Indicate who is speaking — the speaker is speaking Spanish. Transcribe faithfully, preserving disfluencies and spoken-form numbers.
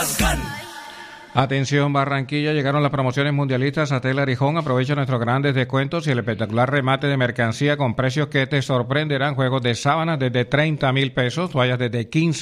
Speaker 1: Rasgan.
Speaker 2: Atención Barranquilla, llegaron las promociones mundialistas a Tela Arijón. Aprovecha nuestros grandes descuentos y el espectacular remate de mercancía con precios que te sorprenderán. Juegos de sábanas desde treinta mil pesos, toallas desde quince